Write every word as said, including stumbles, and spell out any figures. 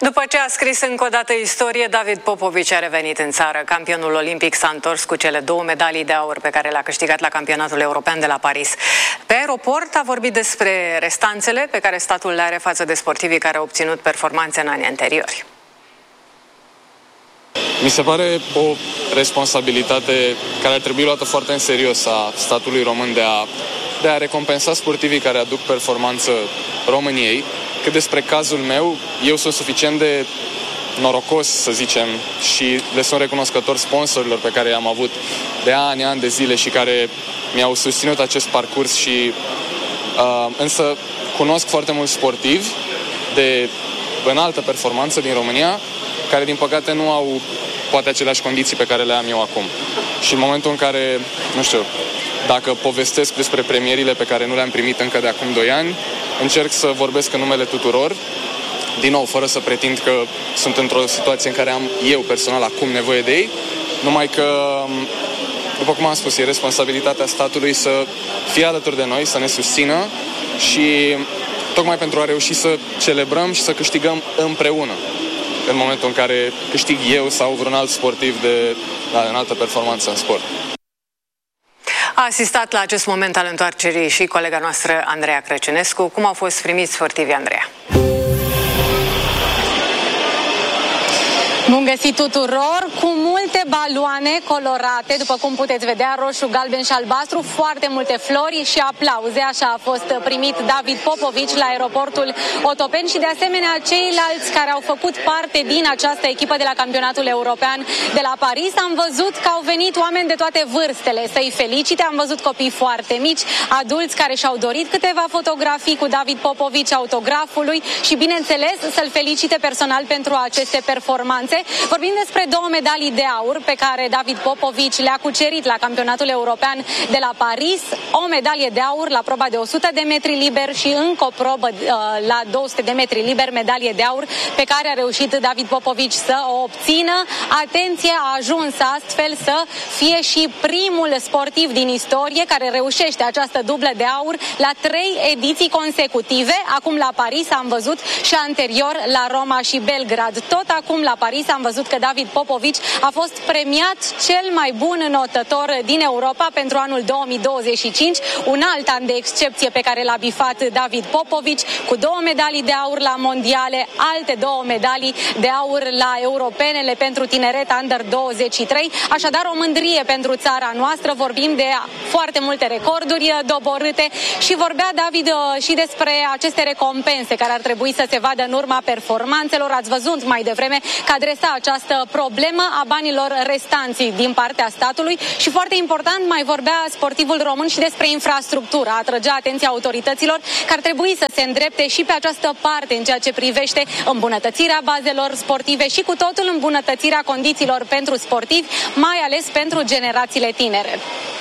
După ce a scris încă o dată istorie, David Popovici a revenit în țară. Campionul olimpic s-a întors cu cele două medalii de aur pe care le-a câștigat la campionatul european de la Paris. Pe aeroport a vorbit despre restanțele pe care statul le are față de sportivii care au obținut performanțe în anii anteriori. Mi se pare o responsabilitate care ar trebui luată foarte în serios a statului român de a, de a recompensa sportivii care aduc performanță României. Că despre cazul meu, eu sunt suficient de norocos, să zicem, și le sunt recunoscător sponsorilor pe care i-am avut de ani, ani de zile și care mi-au susținut acest parcurs și uh, însă cunosc foarte mulți sportivi de înaltă performanță din România care din păcate nu au poate aceleași condiții pe care le am eu acum. Și în momentul în care, nu știu, dacă povestesc despre premierile pe care nu le-am primit încă de acum doi ani, încerc să vorbesc în numele tuturor, din nou, fără să pretind că sunt într-o situație în care am eu personal acum nevoie de ei, numai că, după cum am spus, e responsabilitatea statului să fie alături de noi, să ne susțină și tocmai pentru a reuși să celebrăm și să câștigăm împreună în momentul în care câștig eu sau vreun alt sportiv de da, înaltă performanță în sport. A asistat la acest moment al întoarcerii și colega noastră Andreea Crăciunescu. Cum au fost primiți sportivii, Andreea? Bun găsit tuturor, cu multe baloane colorate, după cum puteți vedea, roșu, galben și albastru, foarte multe flori și aplauze. Așa a fost primit David Popovici la aeroportul Otopeni și de asemenea ceilalți care au făcut parte din această echipă de la campionatul european de la Paris. Am văzut că au venit oameni de toate vârstele să-i felicite, am văzut copii foarte mici, adulți care și-au dorit câteva fotografii cu David Popovici, autografului și bineînțeles să-l felicite personal pentru aceste performanțe. Vorbim despre două medalii de aur pe care David Popovici le-a cucerit la campionatul european de la Paris, o medalie de aur la proba de o sută de metri liber și încă o probă uh, la două sute de metri liber, medalie de aur pe care a reușit David Popovici să o obțină. Atenție, a ajuns astfel să fie și primul sportiv din istorie care reușește această dublă de aur la trei ediții consecutive. Acum la Paris am văzut și anterior la Roma și Belgrad. Tot acum la Paris am văzut că David Popovici a fost premiat cel mai bun înotător din Europa pentru anul două mii douăzeci și cinci, un alt an de excepție pe care l-a bifat David Popovici, cu două medalii de aur la mondiale, alte două medalii de aur la europenele pentru tineret under douăzeci și trei, așadar o mândrie pentru țara noastră. Vorbim de foarte multe recorduri doborâte și vorbea David și despre aceste recompense care ar trebui să se vadă în urma performanțelor. Ați văzut mai devreme că adresa această problemă a banilor restanți din partea statului și foarte important mai vorbea sportivul român și despre infrastructură. Atrăgea atenția autorităților că ar trebui să se îndrepte și pe această parte în ceea ce privește îmbunătățirea bazelor sportive și cu totul îmbunătățirea condițiilor pentru sportivi, mai ales pentru generațiile tinere.